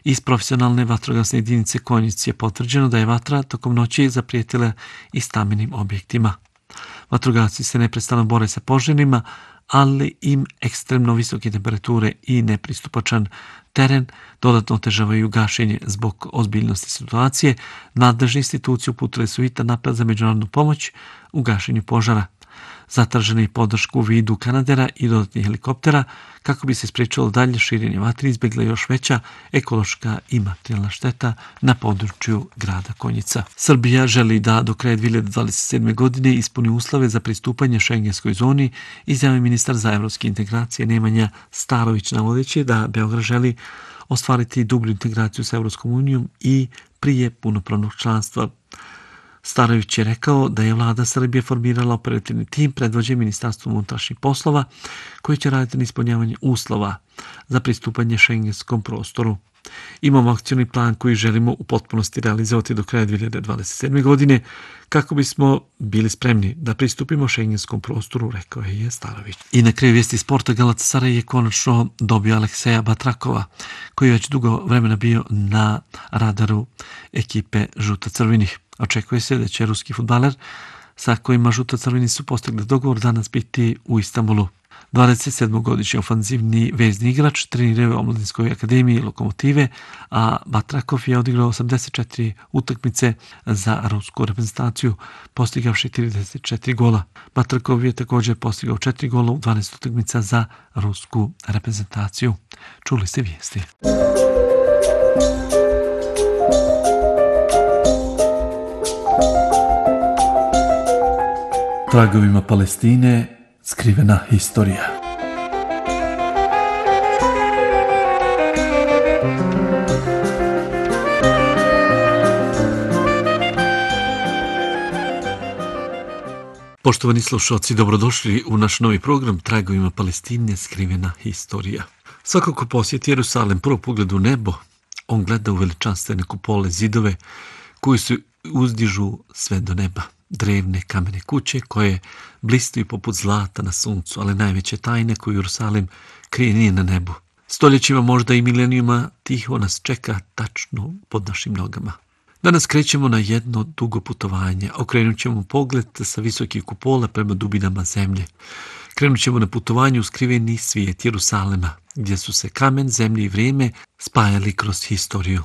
Iz profesionalne vatrogasne jedinice Konjic je potvrđeno da je vatra tokom noći zaprijetila i stambenim objektima. Vatrogasci se neprestano bore sa požarima, ali im ekstremno visoke temperature i nepristupačan teren dodatno otežavaju gašenje. Zbog ozbiljnosti situacije, nadležne institucije uputile su hitan apel za međunarodnu pomoć u gašenju požara. Zatražena je podršku u vidu kanadera i dodatnih helikoptera kako bi se spriječilo dalje širenje vatre i izbjegla još veća ekološka i materijalna šteta na području grada Konjica. Srbija želi da do kraja 2027. godine ispuni uslove za pristupanje šengenskoj zoni, izjavio ministar za evropske integracije Nemanja Starović, navodeći da Beograd želi ostvariti dublju integraciju sa Evropskom unijom i prije punopravnog članstva. Starović je rekao da je vlada Srbije formirala operativni tim predvođen Ministarstvom unutrašnjih poslova koji će raditi na ispunjavanju uslova za pristupanje šengenskom prostoru. Imamo akcioni plan koji želimo u potpunosti realizovati do kraja 2027. godine kako bismo bili spremni da pristupimo šengenskom prostoru, rekao je Starović. I na kraju vijesti sporta, Galatasaray je konačno dobio Alekseja Batrakova, koji je već dugo vremena bio na radaru ekipe žuto-crvenih. Očekuje se da će ruski fudbaler sa kojima žuto-crveni su postigli dogovor danas biti u Istanbulu. 27-godišnji ofanzivni vezni igrač trenirao u omladinskoj akademiji Lokomotive, a Batrakov je odigrao 84 utakmice za rusku reprezentaciju, postigavši 34 gola. Batrakov je također postigao 4 gola u 12 utakmica za rusku reprezentaciju. Čuli ste vijesti. Tragovima Palestine skrivena historija. Poštovani slušalci, dobrodošli u naš novi program Tragovima Palestine skrivena historija. Svako ko posjeti Jerusalem prvo pogled u nebo, on gleda u veličanstvene kupole, zidove koji se uzdižu sve do neba. Drevne kamene kuće koje blistaju poput zlata na suncu, ali najveće tajne koju Jerusalim krije nije na nebu. Stoljećima, možda i milenijuma, tiho nas čeka tačno pod našim nogama. Danas krećemo na jedno dugo putovanje. Okrenut ćemo pogled sa visokih kupola prema dubinama zemlje. Krenut ćemo na putovanje u skriveni svijet Jerusalema, gdje su se kamen, zemlje i vrijeme spajali kroz historiju.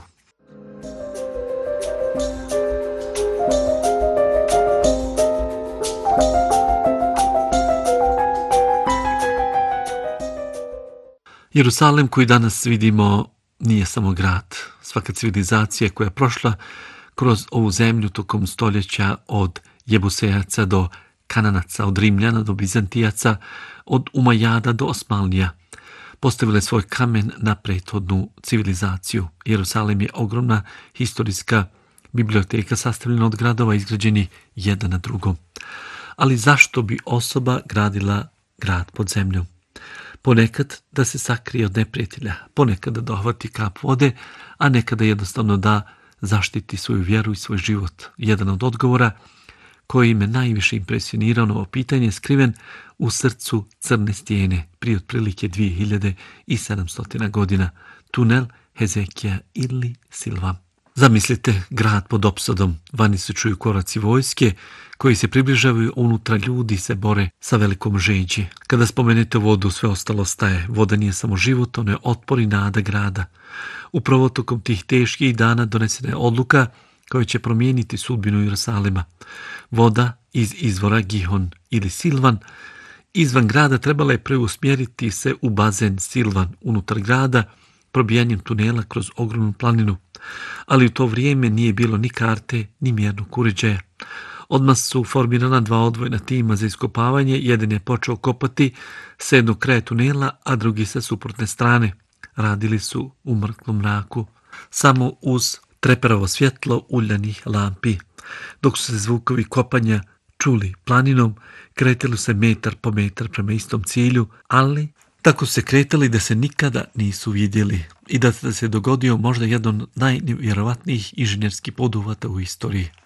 Jerusalem koji danas vidimo nije samo grad. Svaka civilizacija koja je prošla kroz ovu zemlju tokom stoljeća, od Jebusejaca do Kananaca, od Rimljana do Bizantijaca, od Umajada do Osmanlija, postavile svoj kamen na prethodnu civilizaciju. Jerusalem je ogromna historijska biblioteka sastavljena od gradova izgrađeni jedan na drugom. Ali zašto bi osoba gradila grad pod zemljom? Ponekad da se sakrije od neprijatelja, ponekad da dohvati kap vode, a nekada jednostavno da zaštiti svoju vjeru i svoj život. Jedan od odgovora koji me najviše impresionirao na ovo pitanje je skriven u srcu crne stijene prije otprilike 2700 godina. Tunel Hezekija ili Silva. Zamislite grad pod opsadom, vani se čuju koraci vojske koji se približavaju, unutra ljudi se bore sa velikom žeđi. Kada spomenete vodu, sve ostalo staje. Voda nije samo život, ono je otpor i nada grada. Upravo tokom tih teških dana donesena je odluka koja će promijeniti sudbinu Jerusalema. Voda iz izvora Gihon ili Silvan izvan grada trebala je preusmjeriti se u bazen Silvan unutar grada, probijanjem tunela kroz ogromnu planinu. Ali u to vrijeme nije bilo ni karte, ni mjernog uređaja. Odmah su formirana dva odvojena tima za iskopavanje. Jedan je počeo kopati s jednog kraja tunela, a drugi sa suprotne strane. Radili su u mrklom mraku, samo uz treperavo svjetlo uljanih lampi. Dok su se zvukovi kopanja čuli planinom, kretali se metar po metar prema istom cilju, ali tako se kretali da se nikada nisu vidjeli i da se dogodio možda jedan od najvjerovatnijih inženjerskih poduhvata u istoriji.